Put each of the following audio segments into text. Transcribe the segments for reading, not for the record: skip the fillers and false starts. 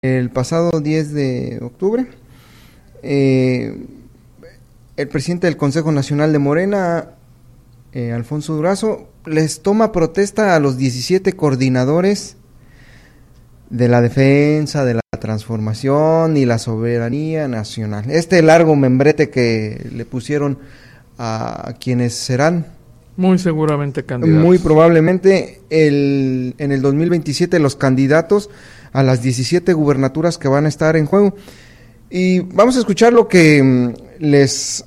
el pasado 10 de octubre, el presidente del Consejo Nacional de Morena, Alfonso Durazo, les toma protesta a los 17 coordinadores de la defensa, de la transformación y la soberanía nacional. Este largo membrete que le pusieron a quienes serán muy seguramente candidatos. Muy probablemente en el 2027 los candidatos a las 17 gubernaturas que van a estar en juego. Y vamos a escuchar lo que les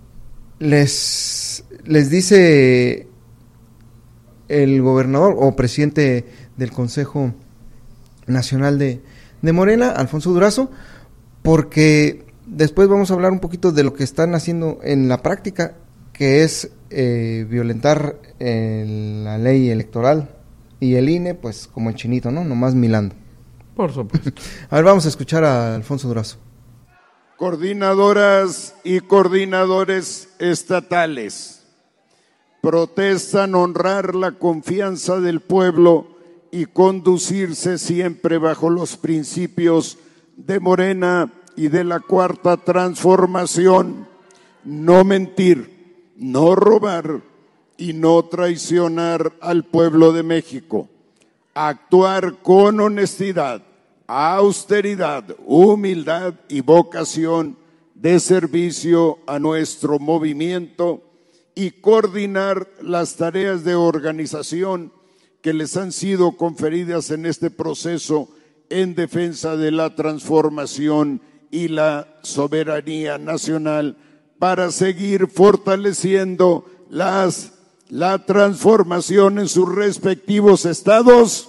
dice el gobernador o presidente del Consejo Nacional de Morena, Alfonso Durazo, porque después vamos a hablar un poquito de lo que están haciendo en la práctica, que es violentar la ley electoral y el INE, pues como el chinito, ¿no? Nomás milando. Por supuesto. A ver, vamos a escuchar a Alfonso Durazo. Coordinadoras y coordinadores estatales protestan honrar la confianza del pueblo y conducirse siempre bajo los principios de Morena y de la Cuarta Transformación, no mentir, no robar y no traicionar al pueblo de México, actuar con honestidad, austeridad, humildad y vocación de servicio a nuestro movimiento y coordinar las tareas de organización que les han sido conferidas en este proceso en defensa de la transformación y la soberanía nacional para seguir fortaleciendo la transformación en sus respectivos estados.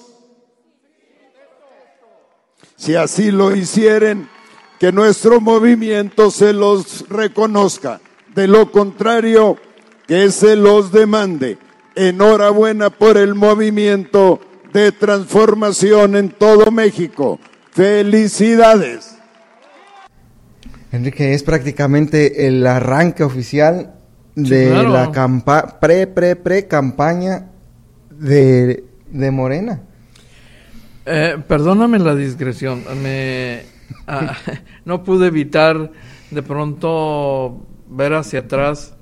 Si así lo hicieren, que nuestro movimiento se los reconozca. De lo contrario, que se los demande. Enhorabuena por el movimiento de transformación en todo México. ¡Felicidades! Enrique, es prácticamente el arranque oficial de sí, claro. La campaña de Morena. Perdóname la digresión, no pude evitar de pronto ver hacia atrás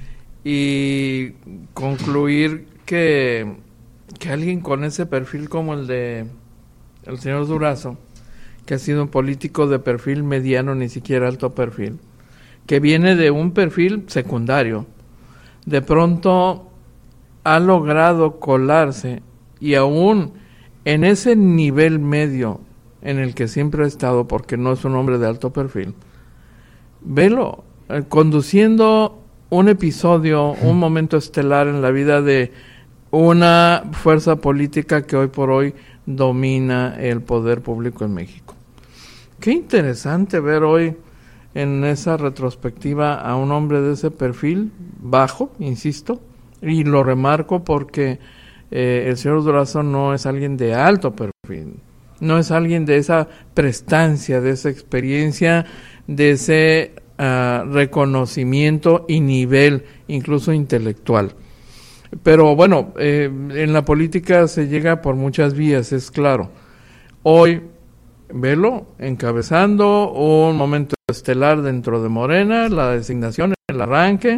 y concluir que alguien con ese perfil como el de el señor Durazo, que ha sido un político de perfil mediano, ni siquiera alto perfil, que viene de un perfil secundario, de pronto ha logrado colarse y aún en ese nivel medio en el que siempre ha estado, porque no es un hombre de alto perfil, velo conduciendo un episodio, un momento estelar en la vida de una fuerza política que hoy por hoy domina el poder público en México. Qué interesante ver hoy en esa retrospectiva a un hombre de ese perfil bajo, insisto, y lo remarco porque el señor Durazo no es alguien de alto perfil, no es alguien de esa prestancia, de esa experiencia, de ese reconocimiento y nivel, incluso intelectual. Pero bueno, en la política se llega por muchas vías, es claro. Hoy, velo encabezando un momento estelar dentro de Morena, la designación, el arranque,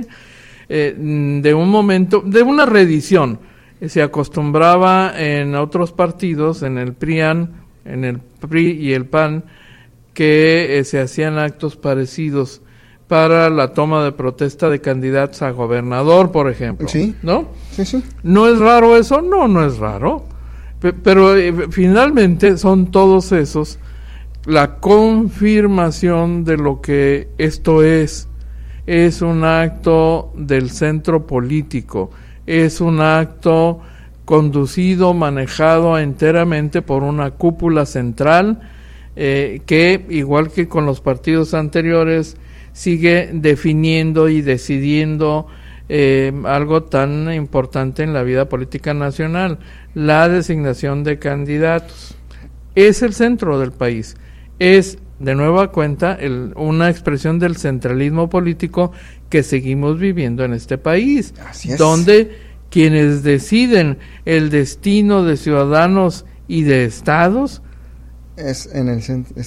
de un momento, de una reedición. Se acostumbraba en otros partidos, en el PRIAN, en el PRI y el PAN, que se hacían actos parecidos para la toma de protesta de candidatos a gobernador, por ejemplo. Sí. ¿No? Sí, sí. ¿No es raro eso? No, no es raro. Pero finalmente son todos esos la confirmación de lo que esto es. Es un acto del centro político. Es un acto conducido, manejado enteramente por una cúpula central que, igual que con los partidos anteriores, sigue definiendo y decidiendo algo tan importante en la vida política nacional, la designación de candidatos. Es el centro del país. Es, de nueva cuenta, una expresión del centralismo político que seguimos viviendo en este país, donde quienes deciden el destino de ciudadanos y de estados Es en el centro.